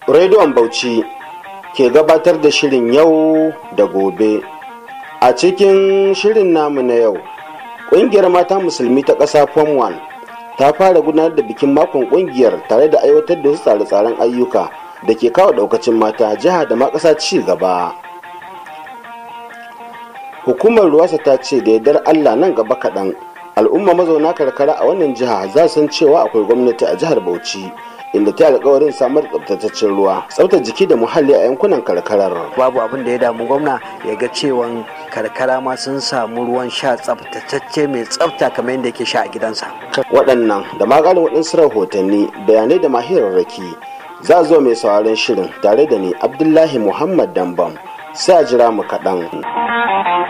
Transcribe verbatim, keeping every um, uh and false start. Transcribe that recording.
Rediyon Bauchi ke gabatar da shirin yau da gobe. A cikin shirin namu na yau, ƙungiyar mata musulmi ta ƙasa Form one ta fara gudanar da bikin makon ƙungiyar tare da aiwatar da wasu tsare-tsaren ayyuka da ke kawo ɗaukacin mata jiha da ma ƙasa ci gaba. Hukumar Ruwasa ta ce da yardar Allah nan gaba kaɗan al'umma mazauna karkara a wannan jiha za su san cewa akwai gwamnati a jihar Bauchi, inda ta alƙawarin samar da tsabtataccen ruwa, tsaftar jiki da muhalli a yankunan karkarar. Babu abin da ya damu gwamna ya ga cewa karkara ma sun samu ruwan sha tsaftatacce mai tsafta kamar yadda yake sha a gidansa. Waɗannan da ma ƙarin waɗansu rahotanni, bayanai da mahirarraki za a zo mai sauraron shirin tare da ni Abdullahi Muhammad Dambam, sai a jira mu kaɗan.